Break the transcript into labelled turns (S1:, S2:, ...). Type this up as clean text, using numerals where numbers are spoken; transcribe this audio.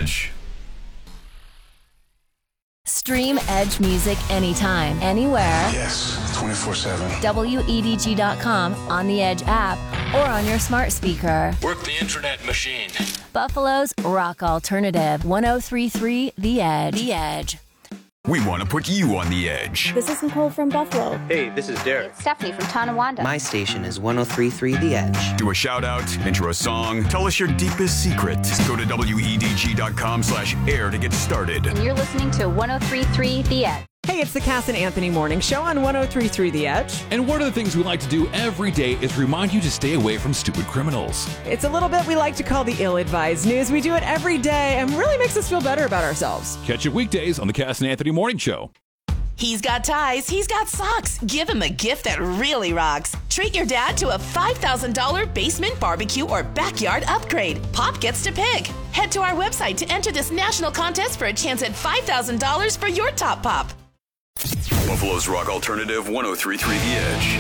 S1: Edge.
S2: Stream Edge music anytime, anywhere.
S3: Yes, 24/7.
S2: WEDG.com, on the Edge app, or on your smart speaker.
S4: Work the internet machine.
S2: Buffalo's rock alternative, 103.3 The Edge. The Edge.
S1: We want to put you on the edge.
S5: This is Nicole from Buffalo.
S6: Hey, this is Derek.
S7: It's Stephanie from Tonawanda.
S8: My station is 103.3 The Edge.
S1: Do a shout out, intro a song, tell us your deepest secret. Go to WEDG.com/air to get started.
S7: And you're listening to 103.3 The Edge.
S9: Hey, it's the Cass and Anthony Morning Show on 103.3 The Edge.
S10: And one of the things we like to do every day is remind you to stay away from stupid criminals.
S9: It's a little bit we like to call the ill-advised news. We do it every day and really makes us feel better about ourselves.
S10: Catch it weekdays on the Cass and Anthony Morning Show.
S11: He's got ties, he's got socks. Give him a gift that really rocks. Treat your dad to a $5,000 basement barbecue or backyard upgrade. Pop gets to pick. Head to our website to enter this national contest for a chance at $5,000 for your top pop.
S1: Buffalo's rock alternative, 103.3 The Edge.